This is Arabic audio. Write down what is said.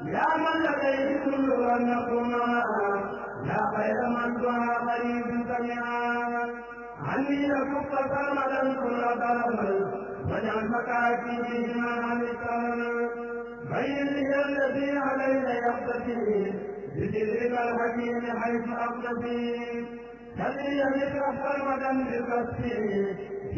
يا من لديه كل أن نقوم يا خير من دعا قريب سميعا عني لكف سرمدا كل طلب واجعل مكاتبه مع الكرم بين لي الذي علي يقتدي بذكرك الحكيم حيث أقتدي تدري ذكر سرمدا بالقسم